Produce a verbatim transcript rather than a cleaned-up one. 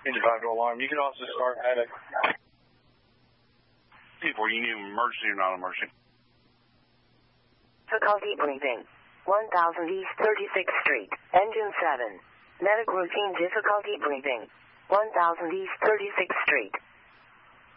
fifty-five to alarm. You can also start at a... People, you need emergency or not emergency? Difficulty breathing. one thousand East thirty-sixth Street. Engine seven. Medic routine difficulty breathing. one thousand East thirty-sixth Street.